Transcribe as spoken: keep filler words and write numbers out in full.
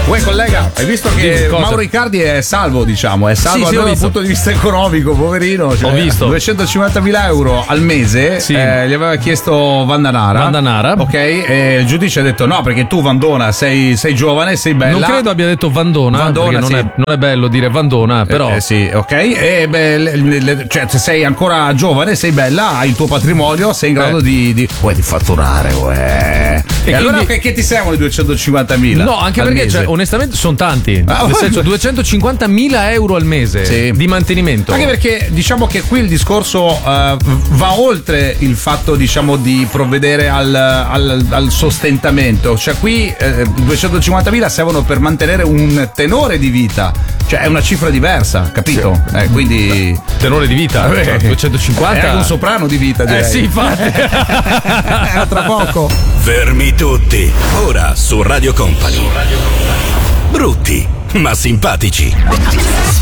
Uè collega, hai visto che Cosa? Mauro Icardi è salvo, diciamo, è salvo Sì, sì, almeno ho dal visto. punto di vista economico, poverino. Cioè, Ho visto. duecentocinquantamila euro al mese, Sì. eh, gli aveva chiesto Vandanara. Vandanara. Ok, e il giudice ha detto no, perché tu Vandona sei, sei giovane, sei bella. Non credo abbia detto Vandona, Vandona, perché non, sì. è, non è bello dire Vandona, però. Eh, eh, sì, ok. E beh, le- le- le- cioè, se sei ancora giovane, sei bella, hai il tuo patrimonio, sei in grado Eh. di, di, uè, di fatturare, uè. E, E allora quindi- che, che ti servono i duecentocinquantamila? No, anche al perché mese? cioè, onestamente sono tanti. Ah, Nel senso duecentocinquantamila euro al mese Sì. di mantenimento. Anche perché diciamo che qui il discorso eh, va oltre il fatto diciamo di provvedere al, al- al sostentamento, cioè qui eh, duecentocinquantamila servono per mantenere un tenore di vita, cioè è una cifra diversa, capito? Eh, quindi Tenore di vita, Vabbè, duecentocinquanta. è anche un soprano di vita, direi. Eh sì, infatti. Tra poco. Fermi tutti. Ora su Radio Company. Brutti, ma simpatici.